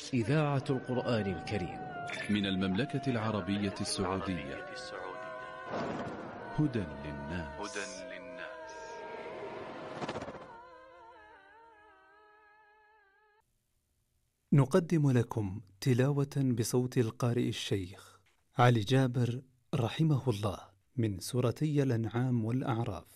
إذاعة القرآن الكريم من المملكة العربية السعودية. هدى للناس. نقدم لكم تلاوة بصوت القارئ الشيخ علي جابر رحمه الله من سورتي الأنعام والأعراف.